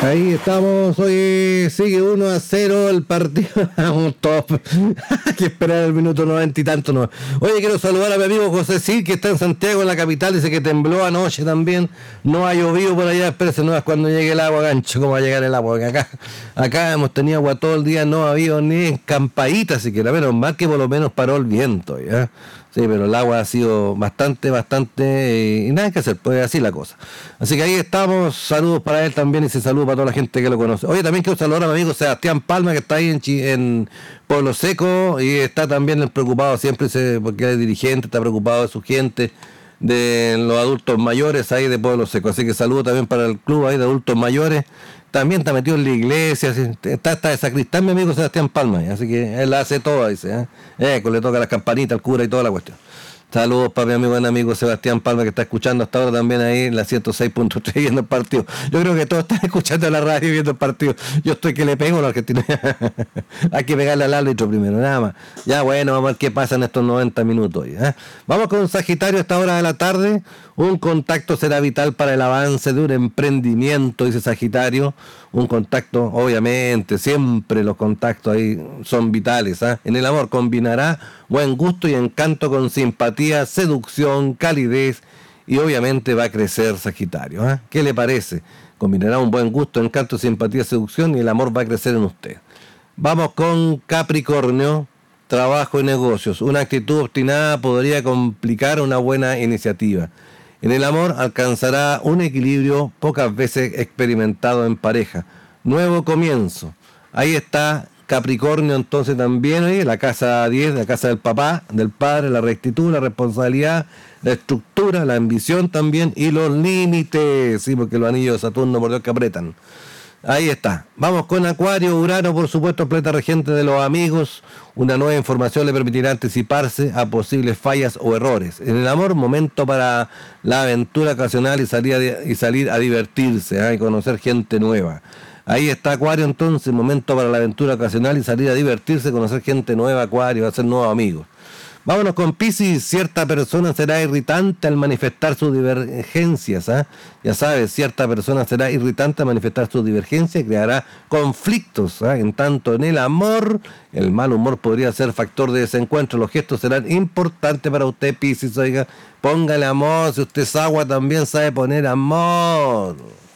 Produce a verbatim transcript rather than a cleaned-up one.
Ahí estamos, hoy sigue uno a cero el partido. Un top. Hay que esperar el minuto noventa y tanto. No. Oye, quiero saludar a mi amigo José Cid, que está en Santiago, en la capital. Dice que tembló anoche también. No ha llovido por allá. Espérese, no es cuando llegue el agua, gancho. ¿Cómo va a llegar el agua? Porque acá, acá hemos tenido agua todo el día. No ha habido ni escampadita siquiera. Menos mal que por lo menos paró el viento. ¿Ya? Sí, pero el agua ha sido bastante, bastante... Eh, y nada que hacer, pues así la cosa. Así que ahí estamos, saludos para él también y se saludos para toda la gente que lo conoce. Oye, también quiero saludar a mi amigo Sebastián Palma, que está ahí en, Chi- en Pueblo Seco y está también preocupado siempre, se, porque es dirigente, está preocupado de su gente, de los adultos mayores ahí de Pueblo Seco. Así que saludos también para el club ahí de adultos mayores. También está metido en la iglesia, está hasta de sacristán mi amigo Sebastián Palma, así que él hace todo, dice, ¿eh? Eh, le toca las campanitas al cura y toda la cuestión. Saludos para mi amigo, buen amigo Sebastián Palma, que está escuchando hasta ahora también ahí en la ciento seis punto tres viendo el partido. Yo creo que todos están escuchando la radio y viendo el partido. Yo estoy que le pego a los argentinos. Hay que pegarle al árbitro primero, nada más. Ya bueno, vamos a ver qué pasa en estos noventa minutos. ¿eh? Vamos con Sagitario a esta hora de la tarde. Un contacto será vital para el avance de un emprendimiento, dice Sagitario. Un contacto, obviamente, siempre los contactos ahí son vitales. ¿eh? En el amor combinará buen gusto y encanto con simpatía, seducción, calidez y obviamente va a crecer Sagitario. ¿eh? ¿Qué le parece? Combinará un buen gusto, encanto, simpatía, seducción y el amor va a crecer en usted. Vamos con Capricornio, trabajo y negocios. Una actitud obstinada podría complicar una buena iniciativa. En el amor alcanzará un equilibrio pocas veces experimentado en pareja. Nuevo comienzo. Ahí está Capricornio entonces también, ¿eh? La casa diez, la casa del papá, del padre, la rectitud, la responsabilidad, la estructura, la ambición también y los límites. Sí, porque los anillos de Saturno por Dios que apretan. Ahí está. Vamos con Acuario, Urano, por supuesto, planeta regente de los amigos. Una nueva información le permitirá anticiparse a posibles fallas o errores. En el amor, momento para la aventura ocasional y salir a, y salir a divertirse, ¿eh? Y conocer gente nueva. Ahí está Acuario entonces, momento para la aventura ocasional y salir a divertirse, conocer gente nueva, Acuario, hacer nuevos amigos. Vámonos con Piscis. Cierta persona será irritante al manifestar sus divergencias. ¿eh? Ya sabes, cierta persona será irritante al manifestar sus divergencias y creará conflictos. ¿eh? En tanto, en el amor, el mal humor podría ser factor de desencuentro. Los gestos serán importantes para usted, Piscis. Oiga, póngale amor. Si usted es agua, también sabe poner amor.